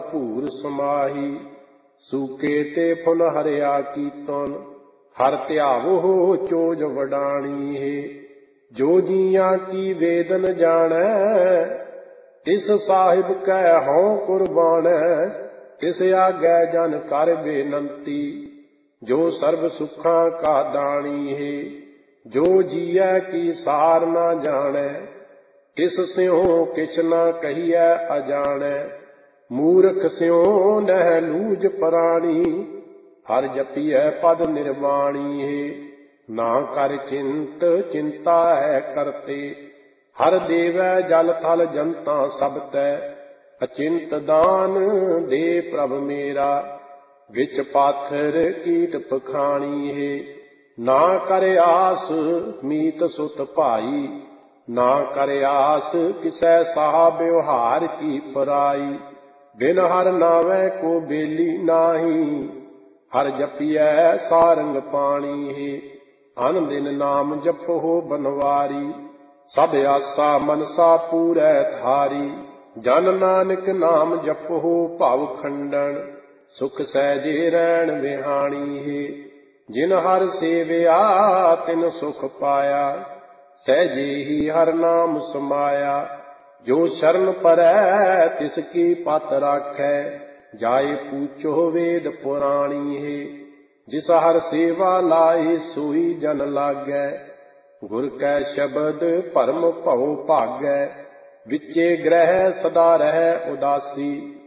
ਭਰਪੂਰ ਸਮਾਹੀ। ਸੂਕੇ ਤੇ ਫੁਨ ਹਰਿਆ ਕੀਰਤਨ ਹਰ ਧਿਆਵੋ ਚੋਜ ਵਡਾਣੀ ਹੈ। ਜੋ ਜੀਆਂ ਕੀ ਵੇਦ ਨ ਜਾਣੈ ਤਿਸ ਸਾਹਿਬ ਕੈ ਹਉ ਕੁਰਬਾਨੈ। ਤਿਸ ਆਗੈ ਜਨ ਕਰ ਬੇਨੰਤੀ ਜੋ ਸਰਬ ਸੁਖਾਂ ਕਾ ਦਾਣੀ ਹੈ। ਜੋ ਜੀਐ ਕੀ ਸਾਰ ਨਾ ਜਾਣੈ ਤਿਸ ਸਿਉ ਕਿਛ ਨਾ ਕਹੀਐ ਅਜਾਣੈ। ਮੂਰਖ ਸਿਉ ਨਹਿ ਲੂਜ ਪ੍ਰਾਣੀ ਹਰਿ ਜਪੀਐ ਪਦ ਨਿਰਵਾਣੀ ਹੈ। ਨਾ ਕਰ ਚਿੰਤ ਚਿੰਤਾ ਹੈ ਕਰਤੇ ਹਰਿ ਦੇਵੈ ਜਲ ਥਲ ਜਨਤਾ ਸਭ ਤੈ। ਅਚਿੰਤ ਦਾਨ ਦੇ ਪ੍ਰਭ ਮੇਰਾ ਵਿੱਚ ਪਾਥਰ ਕੀਟ ਪਖਾਣੀ ਹੈ। ਨਾ ਕਰ ਆਸ ਮੀਤ ਸੁਤ ਭਾਈ ਨਾ ਕਰ ਆਸ ਕਿਸੈ ਸਾਹ ਵਿਵਹਾਰ ਕੀ ਪਰਾਈ। ਬਿਨ ਹਰਿ ਨਾਵੈ ਕੋ ਬੇਲੀ ਨਾਹੀ ਹਰਿ ਜਪੀਐ ਸਾਰੰਗ ਪਾਣੀ ਹੈ। ਅਨ ਦਿਨ ਨਾਮ ਜਪੋ ਬਨਵਾਰੀ ਸਭ ਆਸਾ ਮਨਸਾ ਪੂਰੈ ਥਾਰੀ। ਜਨ ਨਾਨਕ ਨਾਮ ਜਪੋ ਭਵ ਖੰਡਨ ਸੁਖ ਸਹਿਜੇ ਰਹਿਣ ਵਿਹਾਣੀ ਹੈ। ਜਿਨ ਹਰਿ ਸੇਵਿਆ ਤਿਨ ਸੁਖ ਪਾਇਆ ਸਹਿਜੇ ਹੀ ਹਰਿ ਨਾਮ ਸਮਾਇਆ। ਜੋ ਸ਼ਰਨ ਪਰੈ ਤਿਸ ਕੀ ਪਤ ਰਾਖੈ ਜਾਏ ਪੂਛੋ ਵੇਦ ਪੁਰਾਣੀ ਹੈ। ਜਿਸ ਹਰਿ ਸੇਵਾ ਲਾਏ ਸੋਈ ਜਨ ਲਾਗੈ ਗੁਰ ਕੈ ਸ਼ਬਦ ਭਰਮ ਭਉ ਭਾਗੈ। ਵਿਚੇ ਗ੍ਰਹਿ ਸਦਾ ਰਹਿ ਉਦਾਸੀ